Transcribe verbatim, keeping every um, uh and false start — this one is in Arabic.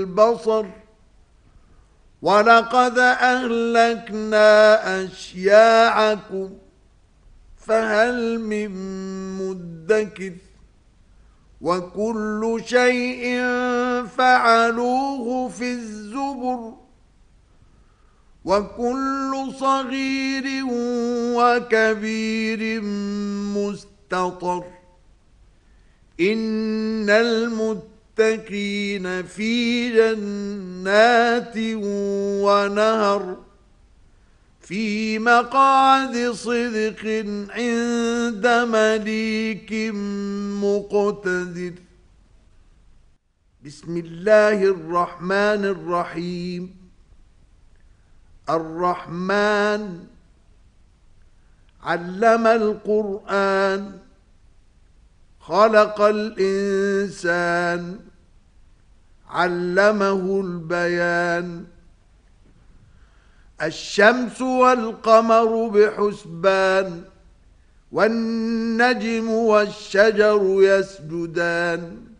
البصر ولقد أهلكنا أشياعكم فهل من مدكر وكل شيء فعلوه في الزبر وكل صغير وكبير مستطر إن المتقين في جنات ونهر في مقعد صدق عند مليك مقتدر. بسم الله الرحمن الرحيم. الرحمن علم القرآن خلق الإنسان علمه البيان الشمس والقمر بحسبان والنجم والشجر يسجدان